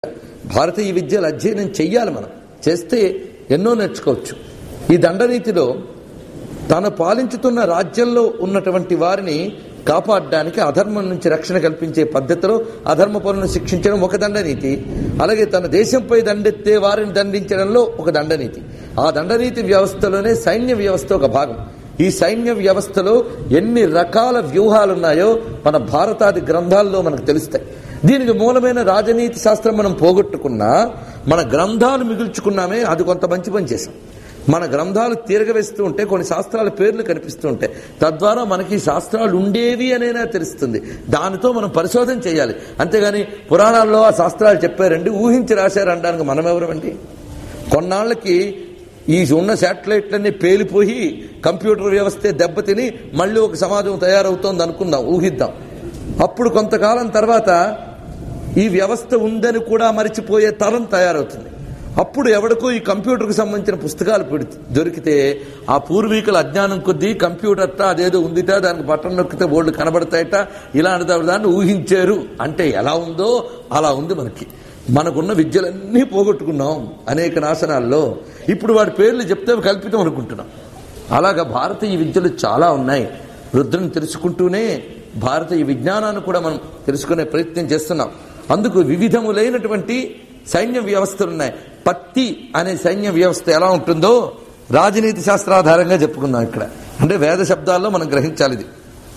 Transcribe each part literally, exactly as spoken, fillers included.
భారతీయ విద్యలు అధ్యయనం చెయ్యాలి. మనం చేస్తే ఎన్నో నేర్చుకోవచ్చు. ఈ దండనీతిలో తను పాలించుతున్న రాజ్యంలో ఉన్నటువంటి వారిని కాపాడడానికి, అధర్మం నుంచి రక్షణ కల్పించే పద్ధతిలో అధర్మ పనులను శిక్షించడం ఒక దండనీతి. అలాగే తన దేశంపై దండెత్తే వారిని దండించడంలో ఒక దండనీతి. ఆ దండనీతి వ్యవస్థలోనే సైన్య వ్యవస్థ ఒక భాగం. ఈ సైన్య వ్యవస్థలో ఎన్ని రకాల వ్యూహాలున్నాయో మన భారతాది గ్రంథాల్లో మనకు తెలుస్తాయి. దీనికి మూలమైన రాజనీతి శాస్త్రం మనం పోగొట్టుకున్నా మన గ్రంథాలు మిగుల్చుకున్నామే, అది కొంత మంచి పని చేశాం. మన గ్రంథాలు తీరగవేస్తూ ఉంటే కొన్ని శాస్త్రాల పేర్లు కనిపిస్తూ ఉంటాయి. తద్వారా మనకి శాస్త్రాలు ఉండేవి అనేనా తెలుస్తుంది. దానితో మనం పరిశోధన చేయాలి. అంతేగాని పురాణాల్లో ఆ శాస్త్రాలు చెప్పారండి, ఊహించి రాశారు అనడానికి మనం ఎవరమండి? కొన్నాళ్ళకి ఈ ఉన్న శాటిలైట్లన్నీ పేలిపోయి కంప్యూటర్ వ్యవస్థే దెబ్బతిని మళ్ళీ ఒక సమాజం తయారవుతోంది అనుకుందాం, ఊహిద్దాం. అప్పుడు కొంతకాలం తర్వాత ఈ వ్యవస్థ ఉందని కూడా మరిచిపోయే తరం తయారవుతుంది. అప్పుడు ఎవడికో ఈ కంప్యూటర్కు సంబంధించిన పుస్తకాలు పెడితే దొరికితే ఆ పూర్వీకుల అజ్ఞానం కొద్దీ కంప్యూటర్ట అదేదో ఉందిట, దానికి బటన్ నొక్కితే బోర్డు కనబడతాయట, ఇలాంటి దాన్ని ఊహించారు అంటే ఎలా ఉందో అలా ఉంది. మనకి మనకున్న విద్యలన్నీ పోగొట్టుకున్నాం అనేక నాశనాల్లో. ఇప్పుడు వాడి పేర్లు చెప్తే కల్పితం అనుకుంటున్నాం. అలాగా భారతీయ విద్యలు చాలా ఉన్నాయి. రుద్రను తెలుసుకుంటూనే భారతీయ విజ్ఞానాన్ని కూడా మనం తెలుసుకునే ప్రయత్నం చేస్తున్నాం. అందుకు వివిధములైనటువంటి సైన్య వ్యవస్థలున్నాయి. పత్తి అనే సైన్య వ్యవస్థ ఎలా ఉంటుందో రాజనీతి శాస్త్రాధారంగా చెప్పుకుందాం. ఇక్కడ అంటే వేద శబ్దాల్లో మనం గ్రహించాలి. ఇది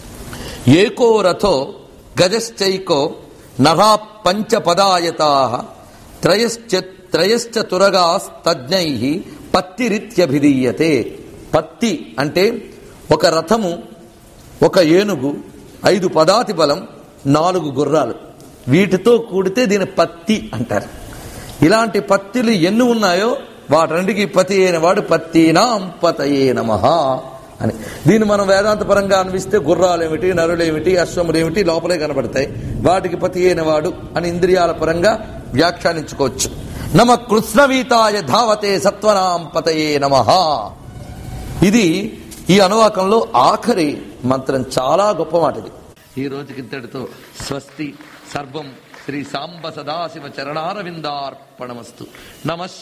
ఏకో రథో గజశ్చైకో నరా పంచ పదాయతా త్రయశ్చ త్రయశ్చ తురగాస్తజ్ఞై పత్తిరిత్యభిధీయతే. పత్తి అంటే ఒక రథము, ఒక ఏనుగు, ఐదు పదాతి బలం, నాలుగు గుర్రాలు, వీటితో కూడితే దీని పత్తి అంటారు. ఇలాంటి పత్తిలు ఎన్ని ఉన్నాయో వాటన్నిటికీ పతి అయిన వాడు పత్తీనాం పతయే నమః అని. దీన్ని మనం వేదాంత పరంగా అన్విస్తే గుర్రాలేమిటి, నరులేమిటి, అశ్వములేమిటి లోపలే కనబడతాయి. వాటికి పతి అయిన వాడు అని ఇంద్రియాల పరంగా వ్యాఖ్యానించుకోవచ్చు. నమ కృష్ణవీతాయ ధావతే సత్వనాం పతయే నమః. ఇది ఈ అనువాకంలో ఆఖరి మంత్రం. చాలా గొప్ప మాట ఇది. ఈ రోజుకి ఇంతటితో స్వస్తి. సర్వం శ్రీ సాంబ సదాశివ చరణారవిందార్పణమస్తు. నమః